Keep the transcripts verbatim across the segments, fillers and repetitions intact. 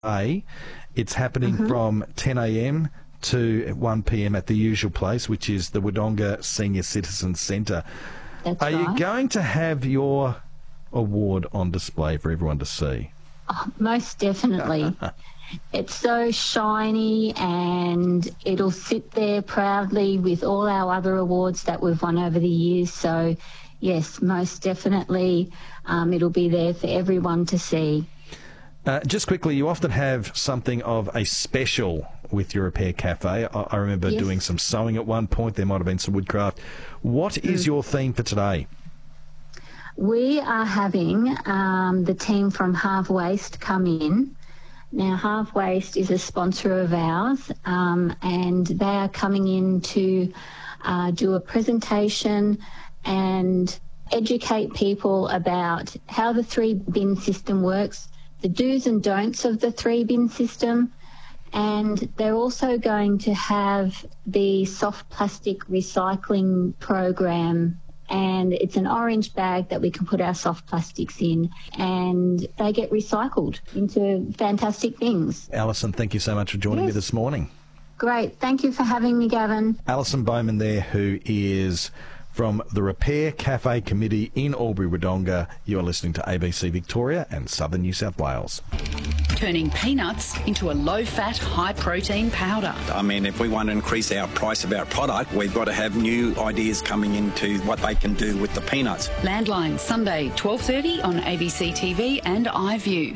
A. It's happening mm-hmm. from ten a m to one p m at the usual place, which is the Wodonga Senior Citizens Centre. That's Are right. you going to have your award on display for everyone to see? Oh, most definitely. It's so shiny and it'll sit there proudly with all our other awards that we've won over the years. So, yes, most definitely um, it'll be there for everyone to see. Uh, just quickly, you often have something of a special with your Repair Cafe. I, I remember yes. doing some sewing at one point. There might have been some woodcraft. What is mm. your theme for today? We are having um, the team from Half Waste come in. Now, Half Waste is a sponsor of ours, um, and they are coming in to uh, do a presentation and educate people about how the three-bin system works, the do's and don'ts of the three-bin system, and they're also going to have the soft plastic recycling program, and it's an orange bag that we can put our soft plastics in, and they get recycled into fantastic things. Alison, thank you so much for joining yes. me this morning. Great. Thank you for having me, Gavin. Alison Bowman there, who is from the Repair Cafe Committee in Albury-Wodonga. You are listening to A B C Victoria and Southern New South Wales. Turning peanuts into a low-fat, high-protein powder. I mean, if we want to increase our price of our product, we've got to have new ideas coming into what they can do with the peanuts. Landline, Sunday, twelve thirty on A B C T V and iView.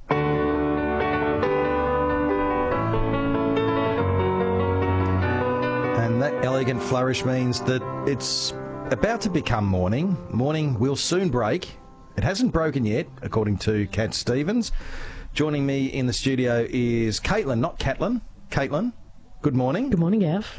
And that elegant flourish means that it's about to become morning. Morning will soon break. It hasn't broken yet, according to Cat Stevens. Joining me in the studio is Caitlin, not Catlin. Caitlin, good morning. Good morning, Gav.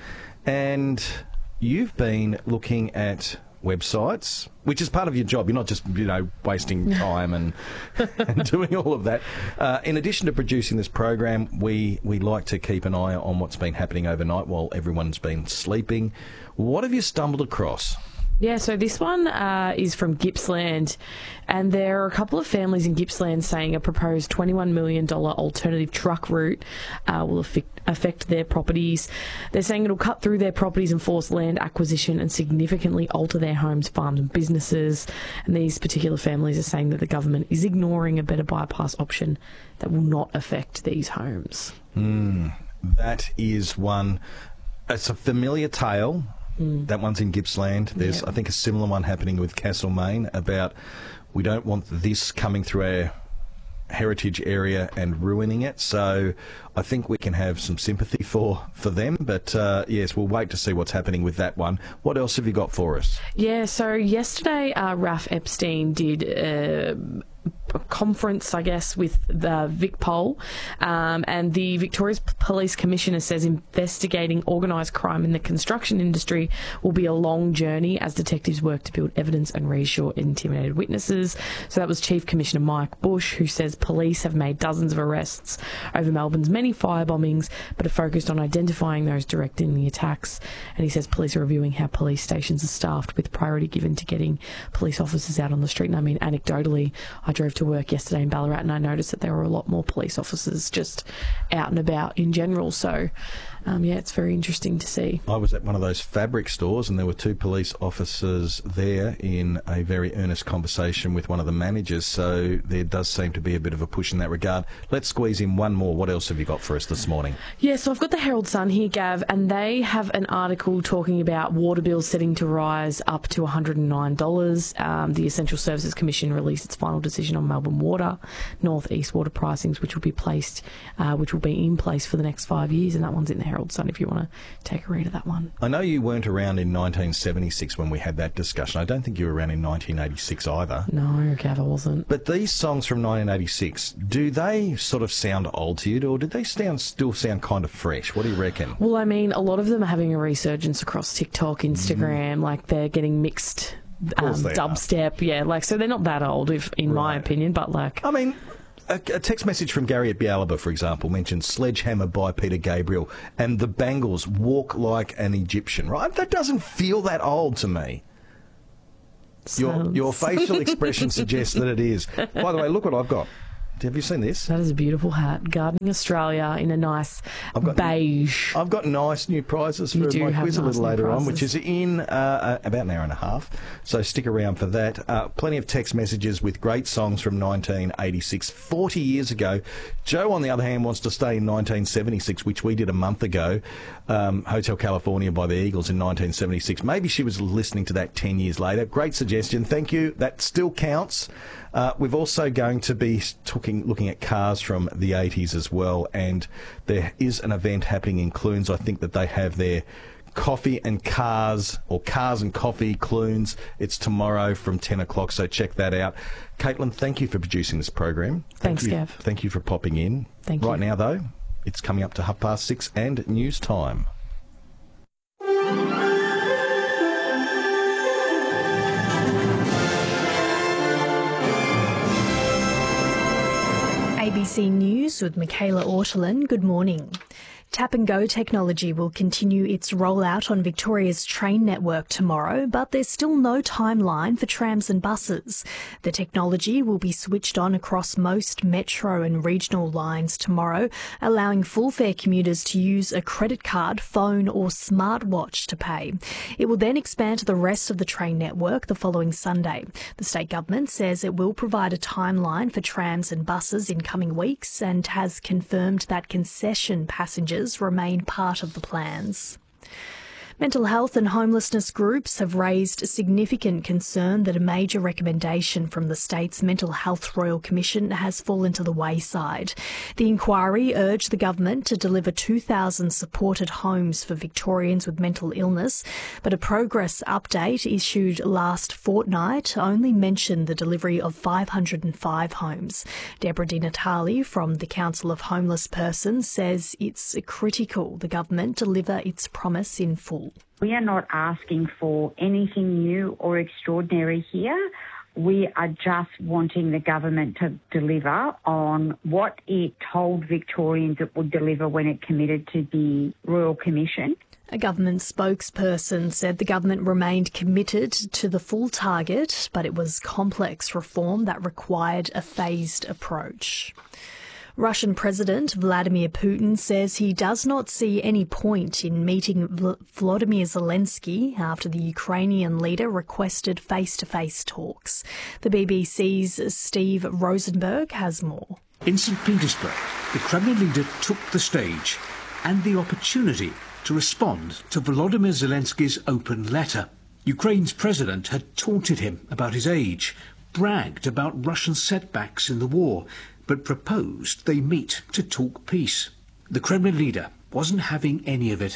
And you've been looking at websites, which is part of your job. You're not just, you know, wasting time and, and doing all of that. Uh, in addition to producing this program, we, we like to keep an eye on what's been happening overnight while everyone's been sleeping. What have you stumbled across? Yeah, so this one uh, is from Gippsland, and there are a couple of families in Gippsland saying a proposed twenty-one million dollars alternative truck route uh, will affect, affect their properties. They're saying it'll cut through their properties and force land acquisition and significantly alter their homes, farms and businesses. And these particular families are saying that the government is ignoring a better bypass option that will not affect these homes. Mm, that is one. It's a familiar tale. Mm. That one's in Gippsland. There's, yep. I think, a similar one happening with Castlemaine about we don't want this coming through our heritage area and ruining it. So I think we can have some sympathy for, for them. But, uh, yes, we'll wait to see what's happening with that one. What else have you got for us? Yeah, so yesterday uh, Ralph Epstein did Uh, a conference, I guess, with the VicPol, um, and the Victoria's Police Commissioner says investigating organised crime in the construction industry will be a long journey as detectives work to build evidence and reassure intimidated witnesses. So that was Chief Commissioner Mike Bush, who says police have made dozens of arrests over Melbourne's many fire bombings, but are focused on identifying those directing the attacks. And he says police are reviewing how police stations are staffed with priority given to getting police officers out on the street. And I mean, anecdotally, I drove to work yesterday in Ballarat and I noticed that there were a lot more police officers just out and about in general. So, um, yeah, it's very interesting to see. I was at one of those fabric stores and there were two police officers there in a very earnest conversation with one of the managers. So there does seem to be a bit of a push in that regard. Let's squeeze in one more. What else have you got for us this morning? Yeah, so I've got the Herald Sun here, Gav, and they have an article talking about water bills setting to rise up to one hundred nine dollars. Um, the Essential Services Commission released its final decision on Melbourne Water, North East water pricings, which will be placed, uh, which will be in place for the next five years, and that one's in the Herald Sun if you want to take a read of that one. I know you weren't around in nineteen seventy-six when we had that discussion. I don't think you were around in nineteen eighty-six either. No, Gav, I wasn't. But these songs from nineteen eighty-six, do they sort of sound old to you, or did they sound, still sound kind of fresh? What do you reckon? Well, I mean, a lot of them are having a resurgence across TikTok, Instagram, mm. like they're getting mixed um, dubstep, are. yeah, like, so they're not that old, if in right. my opinion, but like... I mean... A, a text message from Gary at Bialaba, for example, mentions Sledgehammer by Peter Gabriel and the Bangles, Walk Like an Egyptian, right? That doesn't feel that old to me. Your, your facial expression suggests that it is. By the way, look what I've got. Have you seen this? That is a beautiful hat. Gardening Australia in a nice I've got, beige. I've got nice new prizes You for do my have quiz a nice little new later on, prizes. which is in uh, about an hour and a half. So stick around for that. Uh, plenty of text messages with great songs from nineteen eighty-six, forty years ago. Joe, on the other hand, wants to stay in nineteen seventy-six, which we did a month ago. Um, Hotel California by the Eagles in nineteen seventy-six. Maybe she was listening to that ten years later. Great suggestion. Thank you. That still counts. Uh, we've also going to be talking, looking at cars from the eighties as well, and there is an event happening in Clunes. I think that they have their coffee and cars, or cars and coffee, Clunes. It's tomorrow from ten o'clock, so check that out. Caitlin, thank you for producing this program. Thanks, thank you, Gav. Thank you for popping in. Thank you. Right now, though, it's coming up to half past six and news time. A B C News with Michaela Ortolin. Good morning. Tap and Go technology will continue its rollout on Victoria's train network tomorrow, but there's still no timeline for trams and buses. The technology will be switched on across most metro and regional lines tomorrow, allowing full fare commuters to use a credit card, phone or smartwatch to pay. It will then expand to the rest of the train network the following Sunday. The state government says it will provide a timeline for trams and buses in coming weeks and has confirmed that concession passengers remain part of the plans. Mental health and homelessness groups have raised significant concern that a major recommendation from the state's Mental Health Royal Commission has fallen to the wayside. The inquiry urged the government to deliver two thousand supported homes for Victorians with mental illness, but a progress update issued last fortnight only mentioned the delivery of five hundred five homes. Deborah Di Natale from the Council of Homeless Persons says it's critical the government deliver its promise in full. We are not asking for anything new or extraordinary here. We are just wanting the government to deliver on what it told Victorians it would deliver when it committed to the Royal Commission. A government spokesperson said the government remained committed to the full target, but it was complex reform that required a phased approach. Russian President Vladimir Putin says he does not see any point in meeting Vl- Volodymyr Zelensky after the Ukrainian leader requested face-to-face talks. The B B C's Steve Rosenberg has more. In Saint Petersburg, the Kremlin leader took the stage and the opportunity to respond to Volodymyr Zelensky's open letter. Ukraine's president had taunted him about his age, bragged about Russian setbacks in the war, but proposed they meet to talk peace. The Kremlin leader wasn't having any of it.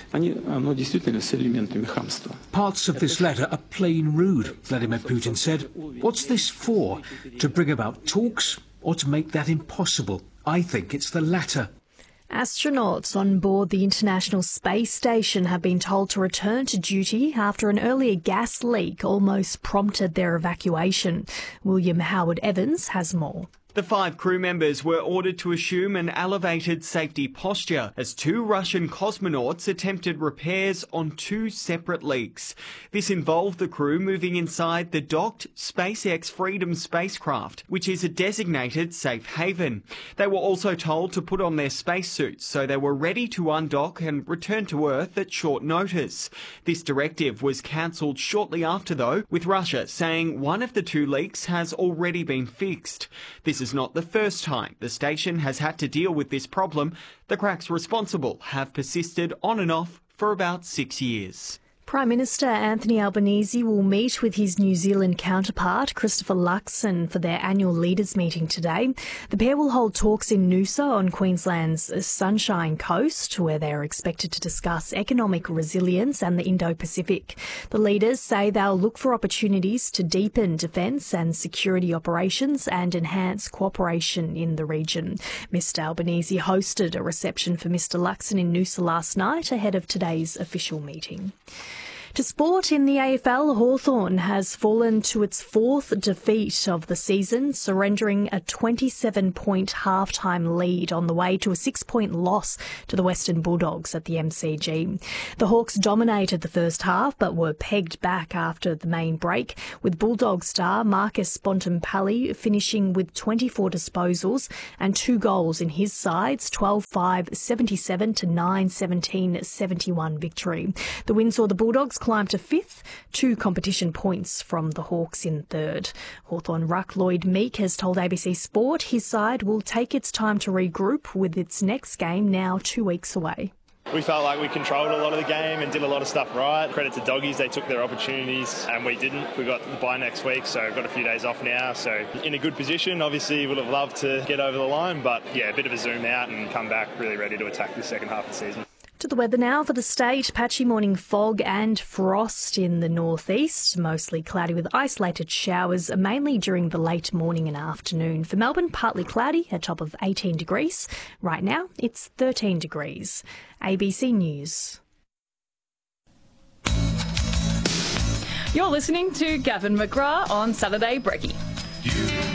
Parts of this are are plain rude, Vladimir Putin said. What's this for? To bring about talks or to make that impossible? I think it's the latter. Astronauts on board the International Space Station have been told to return to duty after an earlier gas leak almost prompted their evacuation. William Howard Evans has more. The five crew members were ordered to assume an elevated safety posture as two Russian cosmonauts attempted repairs on two separate leaks. This involved the crew moving inside the docked SpaceX Freedom spacecraft, which is a designated safe haven. They were also told to put on their spacesuits so they were ready to undock and return to Earth at short notice. This directive was cancelled shortly after, though, with Russia saying one of the two leaks has already been fixed. This is not the first time the station has had to deal with this problem. The cracks responsible have persisted on and off for about six years. Prime Minister Anthony Albanese will meet with his New Zealand counterpart, Christopher Luxon, for their annual leaders' meeting today. The pair will hold talks in Noosa on Queensland's Sunshine Coast, where they are expected to discuss economic resilience and the Indo-Pacific. The leaders say they'll look for opportunities to deepen defence and security operations and enhance cooperation in the region. Mister Albanese hosted a reception for Mister Luxon in Noosa last night ahead of today's official meeting. To sport in the A F L, Hawthorn has fallen to its fourth defeat of the season, surrendering a twenty-seven point half-time lead on the way to a six-point loss to the Western Bulldogs at the M C G. The Hawks dominated the first half but were pegged back after the main break, with Bulldog star Marcus Bontempelli finishing with twenty-four disposals and two goals in his side's twelve five seventy-seven to nine seventeen seventy-one victory. The win saw the Bulldogs climb to fifth, two competition points from the Hawks in third. Hawthorn ruck Lloyd Meek has told A B C Sport his side will take its time to regroup, with its next game now two weeks away. We felt like we controlled a lot of the game and did a lot of stuff right. Credit to Doggies, they took their opportunities and we didn't. We got the bye next week, so got a few days off now. So in a good position. Obviously would have loved to get over the line, but yeah, a bit of a zoom out and come back really ready to attack the second half of the season. To the weather now for the state. Patchy morning fog and frost in the northeast. Mostly cloudy with isolated showers, mainly during the late morning and afternoon. For Melbourne, partly cloudy, a top of eighteen degrees. Right now, it's thirteen degrees. A B C News. You're listening to Gavin McGrath on Saturday Brekkie.